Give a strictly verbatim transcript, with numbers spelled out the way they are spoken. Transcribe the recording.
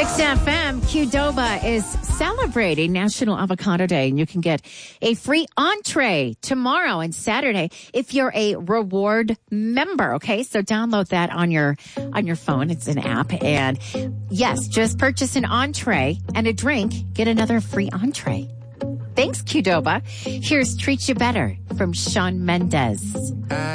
Mix F M, Qdoba is celebrating National Avocado Day, and you can get a free entree tomorrow and Saturday if you're a reward member. Okay, so download that on your on your phone. It's an app, and yes, just purchase an entree and a drink, get another free entree. Thanks, Qdoba. Here's "Treat You Better" from Shawn Mendes.